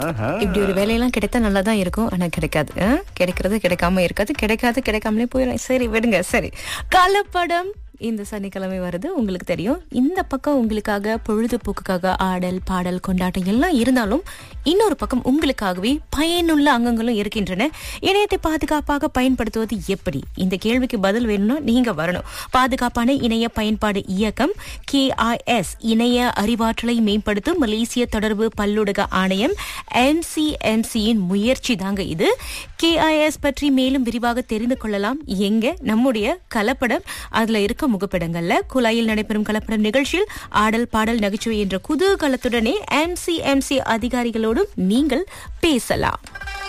இப்படி ஒரு வேலையெல்லாம் கிடைத்தா நல்லா தான் இருக்கும். ஆனா கிடைக்காது. கிடைக்கிறது கிடைக்காம இருக்காது, கிடைக்காமலே போயிடும். சரி விடுங்க. சரி, கலப்படம் இந்த சனிக்கிழமை வருது, உங்களுக்கு தெரியும். இந்த பக்கம் உங்களுக்காக பொழுதுபோக்குக்காக ஆடல் பாடல் கொண்டாட்டம் எல்லாம் இருந்தாலும், இன்னொரு பக்கம் உங்களுக்காகவே பயனுள்ள அங்கங்களும் இருக்கின்றன. இணையத்தை பாதுகாப்பாக பயன்படுத்துவது எப்படி? இந்த கேள்விக்கு பதில் வேணும்னா நீங்க வரணும். பாதுகாப்பான இணைய பயன்பாடு இயக்கம் KIS இணைய அறிவாற்றலை மேம்படுத்தும் மலேசிய தொடர்பு பல்லூடக ஆணையம் MCMCயின் முயற்சி தாங்க இது. KIS பற்றி மேலும் விரிவாக தெரிந்து கொள்ளலாம் எங்க நம்முடைய கலப்படம் அதுல இருக்க முகப்படங்கள்ல. குழாயில் நடைபெறும் கலப்படம் நிகழ்ச்சியில் ஆடல் பாடல் நகைச்சுவை என்ற குதூகலத்துடனே MCMC அதிகாரிகளோடும் நீங்கள் பேசலாம்.